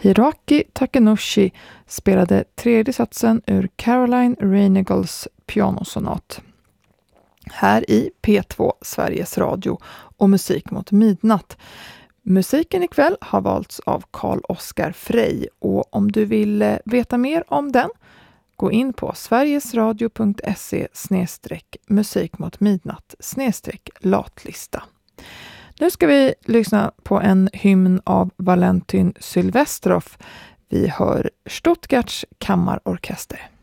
Hiroaki Takenouchi spelade tredje satsen ur Caroline Reinagels pianosonat. Här i P2 Sveriges Radio och Musik mot midnatt. Musiken ikväll har valts av Carl-Oskar Frey, och om du vill veta mer om den, gå in på sverigesradio.se/musikmotmidnatt/latlista. Nu ska vi lyssna på en hymn av Valentin Sylvestrov. Vi hör Stuttgarts kammarorkester.